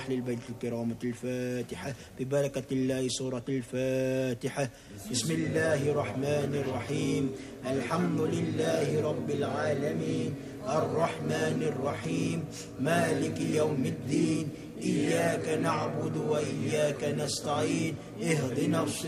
أهل البيت الكرامة. الفاتحة ببركة الله. سورة الفاتحة. بسم الله الرحمن الرحيم. الحمد لله رب العالمين الرحمن الرحيم مالك يوم الدين. إياك نعبد وإياك نستعين. اهدنا الصراط